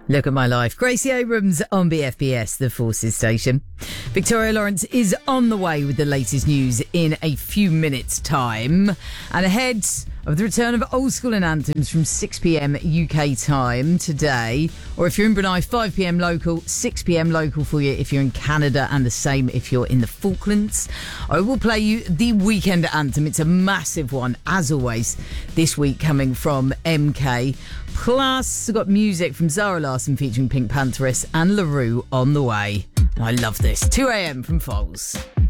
Look at my life. Gracie Abrams on BFBS, the Forces station. Victoria Lawrence is on the way with the latest news in a few minutes' time. And ahead of the return of Old School and Anthems from 6pm UK time today, or if you're in Brunei, 5pm local, 6pm local for you if you're in Canada, and the same if you're in the Falklands. I will play you the weekend anthem. It's a massive one, as always, this week coming from MK. Plus, we've got music from Zara Larsson featuring Pink Pantheress and LaRue on the way. And I love this. 2am from Foles.